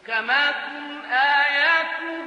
محكمات آياته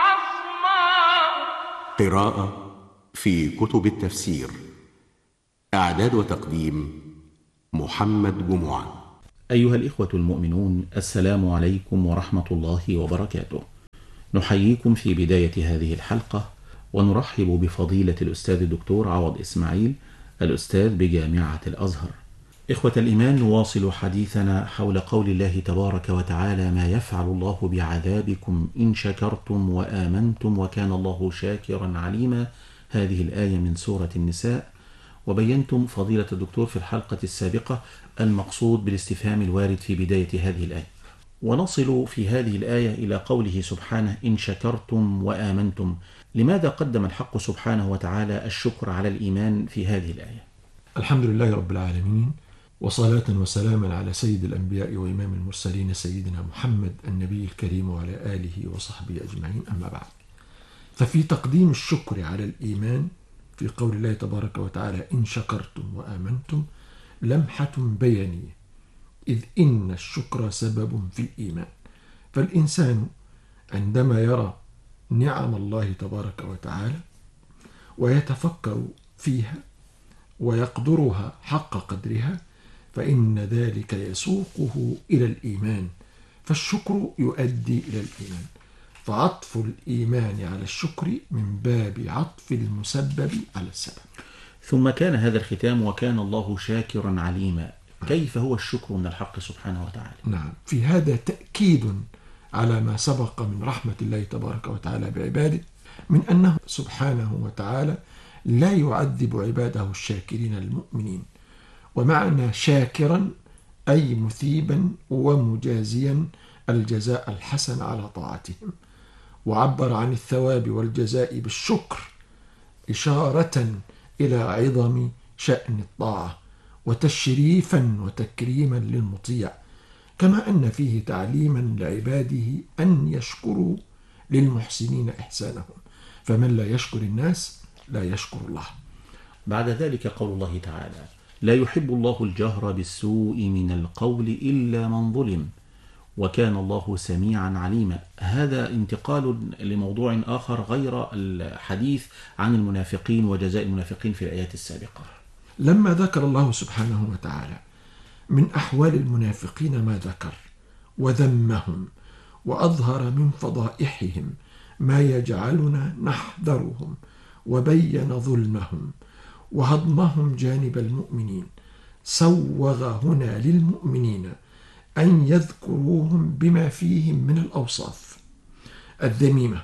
عصماء. قراءة في كتب التفسير. إعداد وتقديم محمد جمعة. أيها الإخوة المؤمنون، السلام عليكم ورحمة الله وبركاته. نحييكم في بداية هذه الحلقة ونرحب بفضيلة الأستاذ الدكتور عوض إسماعيل، الأستاذ بجامعة الأزهر. إخوة الإيمان، نواصل حديثنا حول قول الله تبارك وتعالى: ما يفعل الله بعذابكم إن شكرتم وآمنتم وكان الله شاكرا عليما. هذه الآية من سورة النساء. وبينتم فضيلة الدكتور في الحلقة السابقة المقصود بالاستفهام الوارد في بداية هذه الآية، ونصل في هذه الآية إلى قوله سبحانه: إن شكرتم وآمنتم. لماذا قدم الحق سبحانه وتعالى الشكر على الإيمان في هذه الآية؟ الحمد لله رب العالمين، وصلاة وسلاما على سيد الأنبياء وإمام المرسلين سيدنا محمد النبي الكريم وعلى آله وصحبه أجمعين، أما بعد. ففي تقديم الشكر على الإيمان في قول الله تبارك وتعالى: إن شكرتم وآمنتم لمحة بيانية، إذ إن الشكر سبب في الإيمان. فالإنسان عندما يرى نعم الله تبارك وتعالى ويتفكر فيها ويقدرها حق قدرها فإن ذلك يسوقه إلى الإيمان، فالشكر يؤدي إلى الإيمان. فعطف الإيمان على الشكر من باب عطف المسبب على السبب. ثم كان هذا الختام: وكان الله شاكرا عليما. كيف هو الشكر من الحق سبحانه وتعالى؟ نعم، في هذا تأكيد على ما سبق من رحمة الله تبارك وتعالى بعباده، من أنه سبحانه وتعالى لا يعذب عباده الشاكرين المؤمنين. ومعنى شاكرا أي مثيبا ومجازيا الجزاء الحسن على طاعتهم، وعبر عن الثواب والجزاء بالشكر إشارة إلى عظم شأن الطاعة وتشريفا وتكريما للمطيع، كما أن فيه تعليما لعباده أن يشكروا للمحسنين إحسانهم، فمن لا يشكر الناس لا يشكر الله. بعد ذلك قول الله تعالى: لا يحب الله الجهر بالسوء من القول إلا من ظلم وكان الله سميعا عليما. هذا انتقال لموضوع آخر غير الحديث عن المنافقين وجزاء المنافقين في الآيات السابقة. لما ذكر الله سبحانه وتعالى من أحوال المنافقين ما ذكر وذمهم وأظهر من فضائحهم ما يجعلنا نحذرهم، وبين ظلمهم وهضمهم جانب المؤمنين، سوغ هنا للمؤمنين أن يذكروهم بما فيهم من الأوصاف الذميمة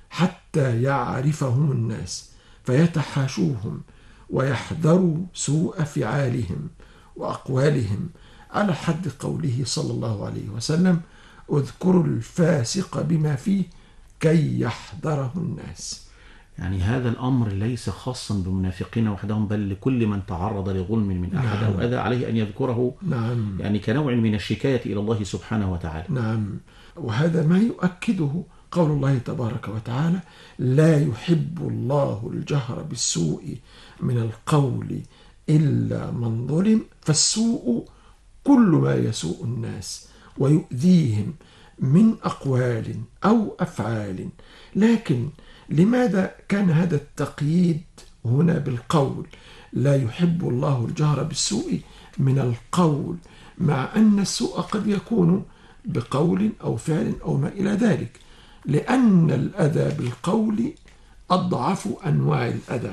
حتى يعرفهم الناس فيتحاشوهم ويحذروا سوء فعالهم وأقوالهم، على حد قوله صلى الله عليه وسلم: اذكروا الفاسق بما فيه كي يحذره الناس. يعني هذا الأمر ليس خاصا بالمنافقين وحدهم، بل لكل من تعرض لظلم من أحد أو أذى عليه أن يذكره، يعني كنوع من الشكاية إلى الله سبحانه وتعالى. نعم، وهذا ما يؤكده قول الله تبارك وتعالى: لا يحب الله الجهر بالسوء من القول إلا من ظلم. فالسوء كل ما يسوء الناس ويؤذيهم من أقوال أو أفعال. لكن لماذا كان هذا التقييد هنا بالقول؟ لا يحب الله الجهر بالسوء من القول، مع أن السوء قد يكون بقول أو فعل أو ما إلى ذلك، لأن الأذى بالقول أضعف أنواع الأذى.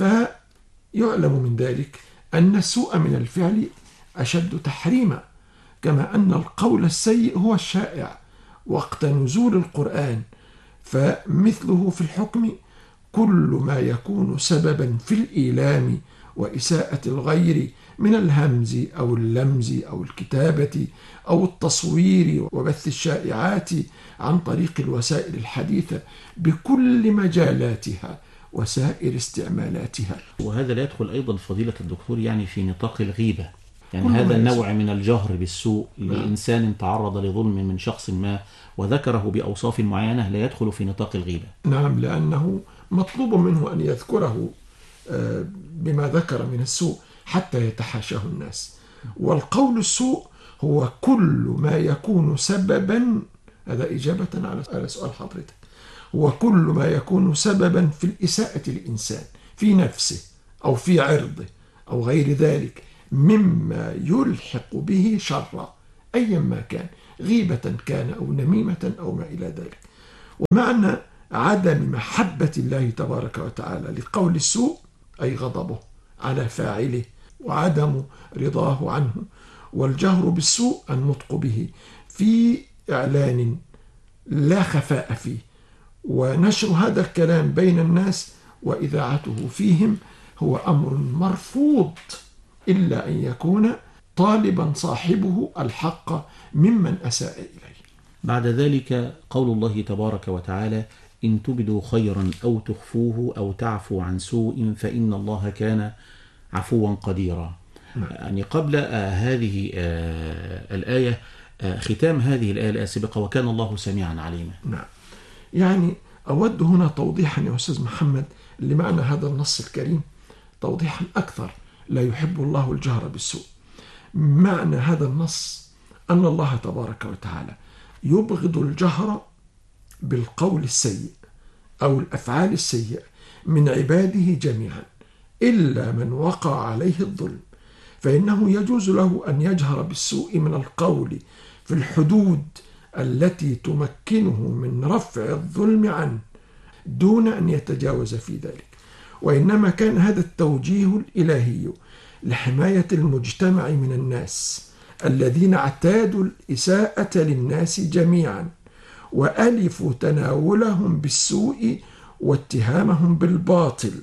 فيعلم من ذلك أن السوء من الفعل أشد تحريما، كما أن القول السيء هو الشائع وقت نزول القرآن. فمثله في الحكم كل ما يكون سببا في الإيلام وإساءة الغير من الهمز أو اللمز أو الكتابة أو التصوير وبث الشائعات عن طريق الوسائل الحديثة بكل مجالاتها وسائر استعمالاتها. وهذا لا يدخل أيضا فضيلة الدكتور يعني في نطاق الغيبة، يعني هذا النوع من الجهر بالسوء لإنسان تعرض لظلم من شخص ما وذكره بأوصاف معينة لا يدخل في نطاق الغيبة. نعم، لأنه مطلوب منه أن يذكره بما ذكر من السوء حتى يتحاشاه الناس. والقول السوء هو كل ما يكون سببا هذا إجابة على سؤال حضرتك. هو كل ما يكون سببا في الإساءة للإنسان في نفسه أو في عرضه أو غير ذلك مما يلحق به شرا أيا ما كان، غيبة كان أو نميمة أو ما إلى ذلك. ومعنى عدم محبة الله تبارك وتعالى لقول السوء أي غضبه على فاعله وعدم رضاه عنه، والجهر بالسوء النطق به في إعلان لا خفاء فيه، ونشر هذا الكلام بين الناس وإذاعته فيهم هو أمر مرفوض إلا أن يكون طالبا صاحبه الحق ممن أساء إليه. بعد ذلك قول الله تبارك وتعالى: إن تبدوا خيرا أو تخفوه أو تعفو عن سوء فإن الله كان عفوا قديرا. يعني قبل هذه الآية ختام هذه الآية السابقة: وكان الله سميعا عليما. نعم، يعني أود هنا توضيحا يا أستاذ محمد لمعنى هذا النص الكريم توضيحا أكثر. لا يحب الله الجهر بالسوء. معنى هذا النص أن الله تبارك وتعالى يبغض الجهر بالقول السيء أو الأفعال السيئة من عباده جميعا إلا من وقع عليه الظلم، فإنه يجوز له أن يجهر بالسوء من القول في الحدود التي تمكنه من رفع الظلم عنه دون أن يتجاوز في ذلك. وإنما كان هذا التوجيه الإلهي لحماية المجتمع من الناس الذين اعتادوا الإساءة للناس جميعا وألفوا تناولهم بالسوء واتهامهم بالباطل،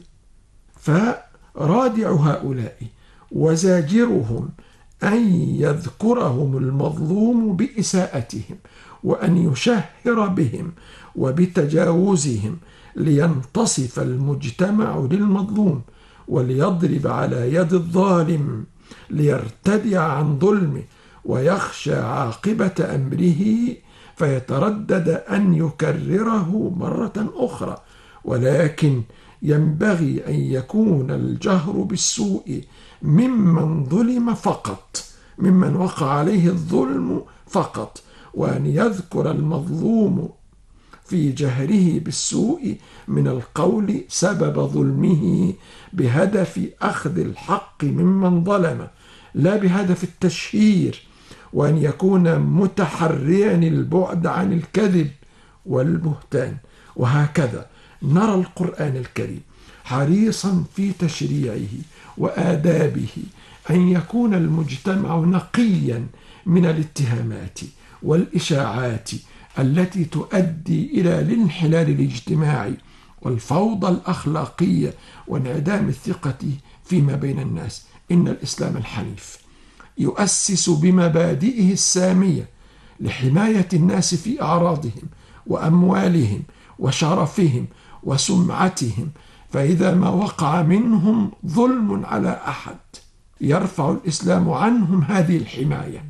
فرادع هؤلاء وزاجرهم أن يذكرهم المظلوم بإساءتهم وأن يشهر بهم وبتجاوزهم لينتصف المجتمع للمظلوم وليضرب على يد الظالم ليرتدع عن ظلمه ويخشى عاقبة أمره فيتردد أن يكرره مرة أخرى. ولكن ينبغي أن يكون الجهر بالسوء ممن ظلم فقط، ممن وقع عليه الظلم فقط، وأن يذكر المظلوم في جهره بالسوء من القول سبب ظلمه بهدف أخذ الحق ممن ظلم لا بهدف التشهير، وأن يكون متحريا البعد عن الكذب والبهتان. وهكذا نرى القرآن الكريم حريصا في تشريعه وآدابه أن يكون المجتمع نقيا من الاتهامات والإشاعات التي تؤدي إلى الانحلال الاجتماعي والفوضى الأخلاقية وانعدام الثقة فيما بين الناس. إن الإسلام الحنيف يؤسس بمبادئه السامية لحماية الناس في أعراضهم وأموالهم وشرفهم وسمعتهم، فإذا ما وقع منهم ظلم على أحد يرفع الإسلام عنهم هذه الحماية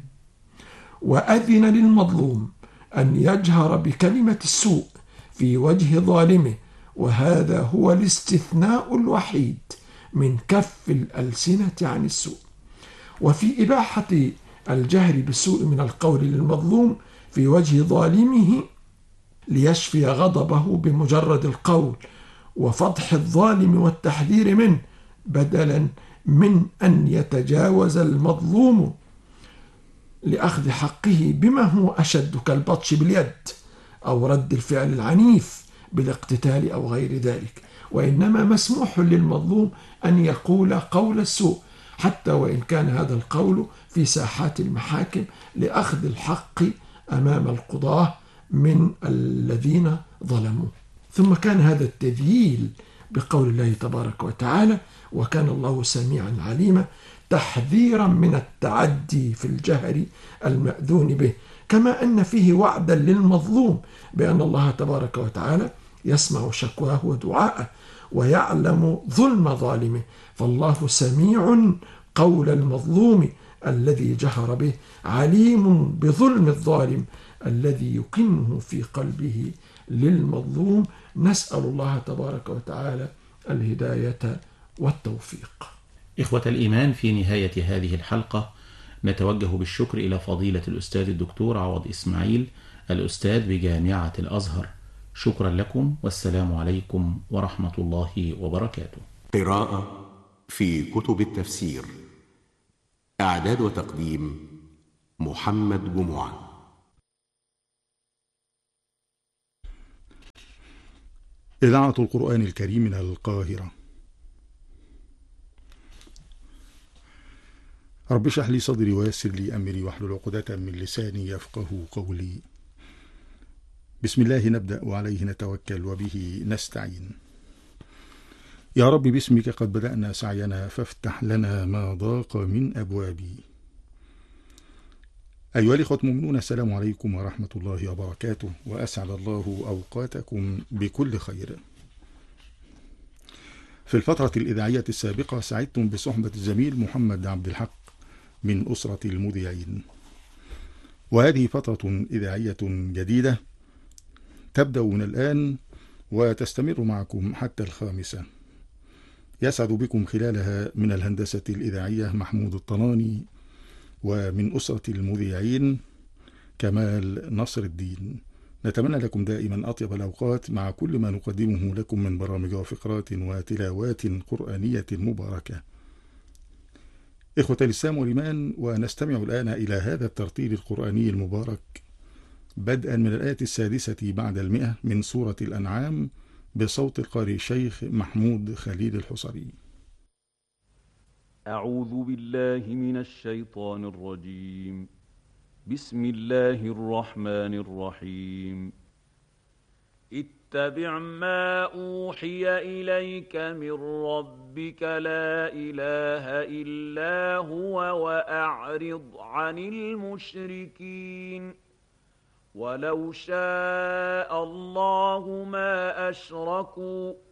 وأذن للمظلوم أن يجهر بكلمة السوء في وجه ظالمه، وهذا هو الاستثناء الوحيد من كف الألسنة عن السوء. وفي إباحة الجهر بالسوء من القول للمظلوم في وجه ظالمه ليشفي غضبه بمجرد القول وفضح الظالم والتحذير منه، بدلا من أن يتجاوز المظلوم لأخذ حقه بما هو أشد كالبطش باليد أو رد الفعل العنيف بالاقتتال أو غير ذلك. وإنما مسموح للمظلوم أن يقول قول السوء حتى وإن كان هذا القول في ساحات المحاكم لأخذ الحق أمام القضاة من الذين ظلموا. ثم كان هذا التذييل بقول الله تبارك وتعالى: وكان الله سميعا عليما، تحذيرا من التعدي في الجهر المأذون به، كما أن فيه وعدا للمظلوم بأن الله تبارك وتعالى يسمع شكواه ودعاءه ويعلم ظلم ظالمه، فالله سميع قول المظلوم الذي جهر به، عليم بظلم الظالم الذي يكنه في قلبه للمظلوم. نسأل الله تبارك وتعالى الهداية والتوفيق. إخوة الإيمان، في نهاية هذه الحلقة نتوجه بالشكر إلى فضيلة الأستاذ الدكتور عوض إسماعيل الأستاذ بجامعة الأزهر. شكرا لكم، والسلام عليكم ورحمة الله وبركاته. قراءة في كتب التفسير. إعداد وتقديم محمد جمعة. إذاعة القرآن الكريم من القاهرة. رب اشرح لي صدري ويسر لي أمري واحلل عقدة من لساني يفقه قولي. بسم الله نبدأ وعليه نتوكل وبه نستعين. يا رب باسمك قد بدأنا سعينا فافتح لنا ما ضاق من أبوابي. أيها الإخوة المؤمنون، السلام عليكم ورحمة الله وبركاته، وأسعد الله أوقاتكم بكل خير. في الفترة الإذاعية السابقة سعدتم بصحبة الزميل محمد عبد الحق من أسرة المذيعين، وهذه فترة إذاعية جديدة تبدأ من الآن وتستمر معكم حتى 5. يسعد بكم خلالها من الهندسة الإذاعية محمود الطناني، ومن أسرة المذيعين كمال نصر الدين. نتمنى لكم دائما أطيب الأوقات مع كل ما نقدمه لكم من برامج وفقرات وتلاوات قرآنية مباركة. إخوة الإسلام والإيمان، ونستمع الآن إلى هذا الترتيل القرآني المبارك بدءا من الآية 6 بعد 100 من سورة الأنعام بصوت القارئ الشيخ محمود خليل الحصري. أعوذ بالله من الشيطان الرجيم. بسم الله الرحمن الرحيم. اتبع ما أوحي إليك من ربك لا إله إلا هو وأعرض عن المشركين. ولو شاء الله ما أشركوا